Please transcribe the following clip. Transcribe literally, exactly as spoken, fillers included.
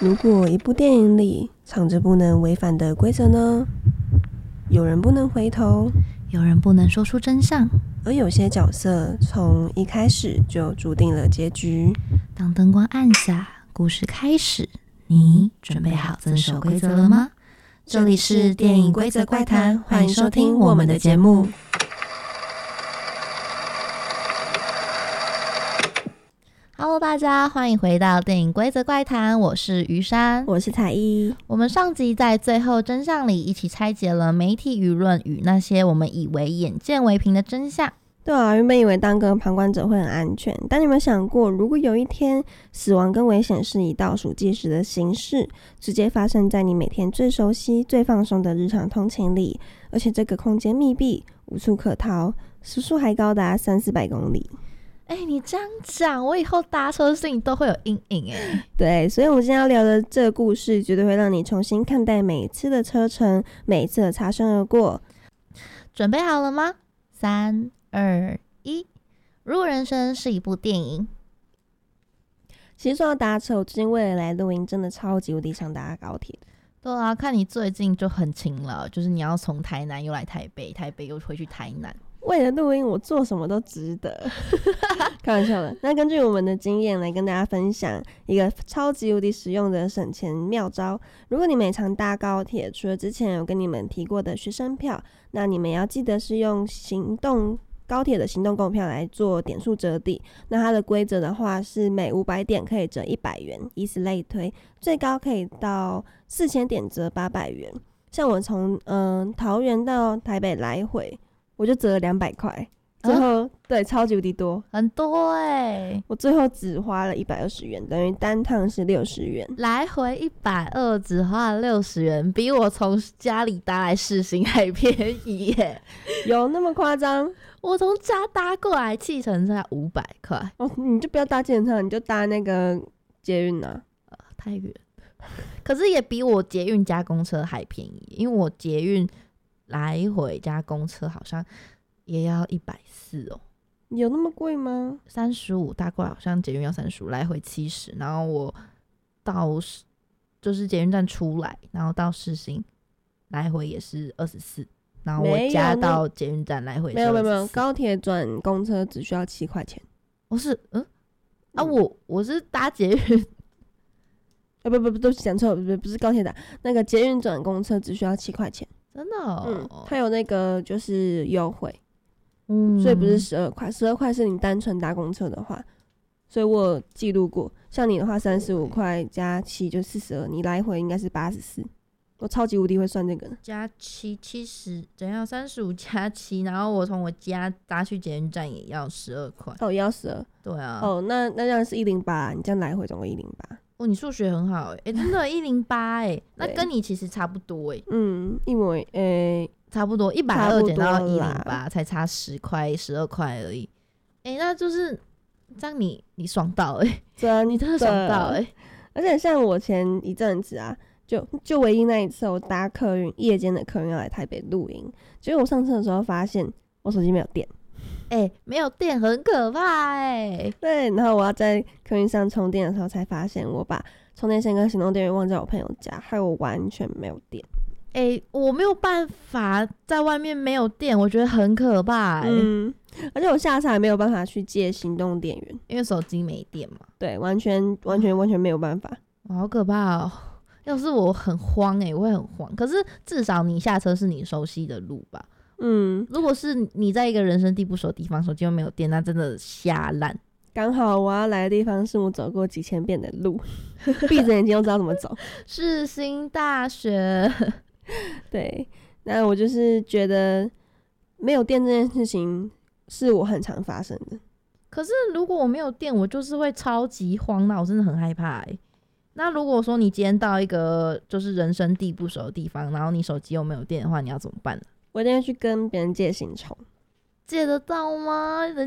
如果一部电影里藏着不能违反的规则呢？有人不能回头， 有人不能说出真相， 而有些角色从一开始就注定了结局。 当灯光暗下，故事开始，你准备好遵守规则了吗？这里是电影规则怪谈，欢迎收听我们的节目。Hello， 大家欢迎回到电影规则怪谈，我是于山， 我是彩依。 我们上集在最后真相里一起拆解了媒体舆论与那些我们以为眼见为凭的真相。 对啊，原本以为当个旁观者会很安全，但你有没有想过，如果有一天死亡跟危险是以倒数计时的形式直接发生在你每天最熟悉最放松的日常通勤里，而且这个空间密闭无处可逃，时速还高达三四百公里。 哎、欸，你这样讲，我以后搭车心里都会有阴影哎。 对，所以我们今天要聊的这个故事，绝对会让你重新看待每一次的车程，每一次的擦身而过。 准备好了吗？三、二、一。如果人生是一部电影， 其实说到搭车，我最近为了来录音，真的超级无敌想搭高铁。 对啊，看你最近就很勤了，就是你要从台南又来台北，台北又回去台南。 为了录音，我做什么都值得。开玩笑的。那根据我们的经验来跟大家分享一个超级无敌实用的省钱妙招。如果你们常搭高铁，除了之前有跟你们提过的学生票，那你们要记得是用行动高铁的行动购票来做点数折抵。那它的规则的话是每五百点可以折一百元，以此类推，最高可以到四千点折八百元。像我从嗯桃园到台北来回，我就折了两百块，最后、啊、对超级无敌多， 很多哎、欸！ 我最后只花了一百二十元，等于单趟是六十元， 来回一百二，只花了六十元，比我从家里搭来世新还便宜耶！ 有那么夸张？ 我从家搭过来，计程车五百块哦，你就不要搭计程车，你就搭那个捷运啊， 呃，太远。可是也比我捷运加公车还便宜，因为我捷运来回加公车好像也要一百四哦。 有那么贵吗？ 三十五搭过来好像捷运要三十五，来回七十，然后我到就是捷运站出来，然后到世新来回也是二十四，然后我加到捷运站来回是二十四。 没有没有没有，高铁转公车只需要七块钱。 我是嗯啊我我是搭捷运。 哎、欸，不不不，都讲错了，不不是高铁打那个捷运转公车只需要七块钱， 真的、哦， 嗯，它有那个就是优惠， 嗯， 所以不是十二块，十二块是你单纯搭公车的话，所以我有记录过，像你的话三十五块加七就四十二，你来回应该是八十四，我超级无敌会算这个的， 加七七十，怎样？三十五加七，然后我从我家搭去捷运站也要十二块， 哦，也要十二， 对啊， 哦，那那这样是一零八，你这样来回总共一零八。 哦，你数学很好哎、欸欸，真的，一零八哎，那跟你其实差不多哎、欸， 嗯，一模诶、欸， 差不多，一百二减到一零八，才差十块、十二块而已。哎、欸，那就是这样你，你你爽到哎、欸， 真你真的爽到哎、欸！ 而且像我前一阵子啊，就就唯一那一次，我搭客运夜间的客运要来台北露营，结果我上车的时候发现我手机没有电。 哎、欸，没有电很可怕哎、欸。 对，然后我要在客运上充电的时候，才发现我把充电线跟行动电源忘在我朋友家，害我完全没有电。 哎、欸，我没有办法在外面没有电，我觉得很可怕哎、欸。 嗯，而且我下车还没有办法去借行动电源， 因为手机没电嘛。 对，完全完全完全没有办法。 好可怕哦！要是我很慌哎、欸，我会很慌。可是至少你下车是你熟悉的路吧？ 嗯， 如果是你在一个人生地不熟的地方，手机又没有电，那真的瞎烂。 刚好我要来的地方是我走过几千遍的路，闭着眼睛都知道怎么走。 世新大学， 对，那我就是觉得没有电这件事情是我很常发生的。 可是如果我没有电，我就是会超级慌，那我真的很害怕欸。那如果说你今天到一个就是人生地不熟的地方，然后你手机又没有电的话，你要怎么办呢？ 我一定会去跟别人借行充， 借得到吗？人